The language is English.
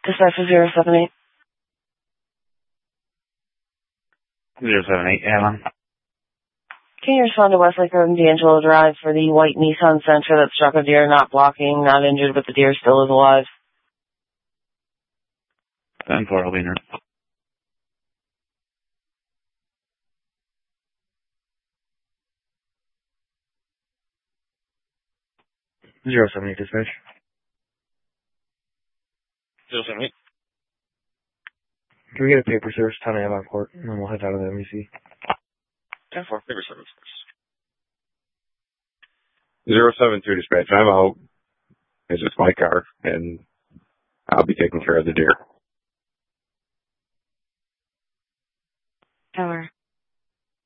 Dispatch 078. 078, Alan. Can you respond to Westlake Road and D'Angelo Drive for the white Nissan Sentra that struck a deer, not blocking, not injured, but the deer still is alive? 10-4, I'll be in here. Zero 78 dispatch. 078. Can we get a paper service, Town of Avon Court, and then we'll head out of the MVC. 10-4, paper service. 072 dispatch. I'm out. It's just my car, and I'll be taking care of the deer.